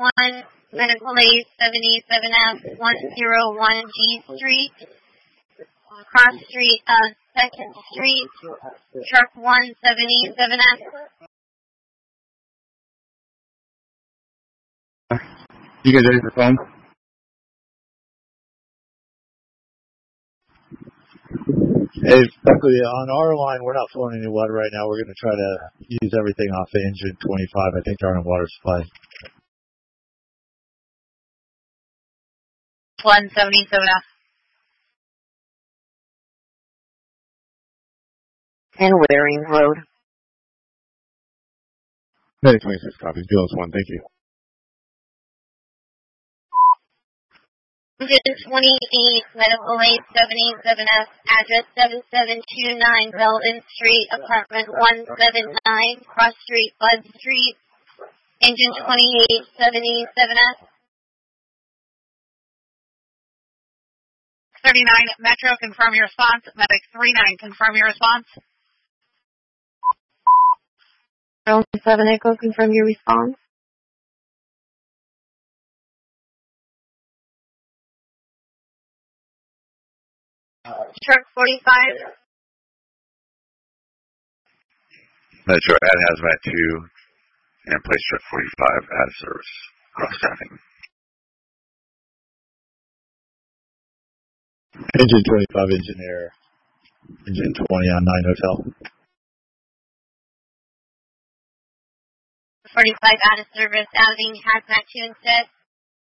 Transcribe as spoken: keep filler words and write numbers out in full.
one, medical aid seventy-seven F, one oh one G Street, cross street, uh, second Street, truck one seventy-seven F. You guys ready for phone? Hey, luckily on our line, we're not flowing any water right now. We're going to try to use everything off the engine twenty-five. I think they're on a water supply. one seventy-seven F. And Waring Road. Medic twenty-six copies. Bill is one. Thank you. twenty-eight, medical aid seventy-seven F, address seven seven two nine, Belden Street, apartment one seventy-nine, cross street, Bud Street, engine twenty-eight seventy-seven F. thirty-nine, Metro, confirm your response. Medic thirty-nine, confirm your response. seven Echo, confirm your response. Truck forty-five. Metro, add hazmat two, and place truck forty-five out of service. Cross traffic. Engine twenty-five, engineer. Engine twenty on nine Hotel. forty-five out of service, adding hazmat two instead.